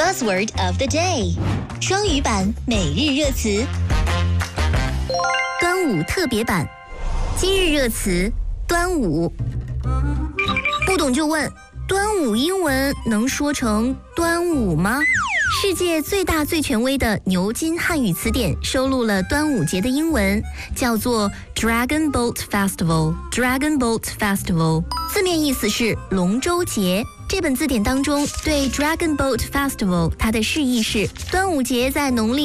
Buzzword of the day， 双语版每日热词。端午特别版，今日热词端午。不懂就问，端午英文能说成端午吗？世界最大最权威的牛津汉语词典收录了端午节的英文，叫做 Dragon Boat Festival。Dragon Boat Festival 字面意思是龙舟节。这本字典当中对 Dragon Boat Festival 它的释义是端午节在农历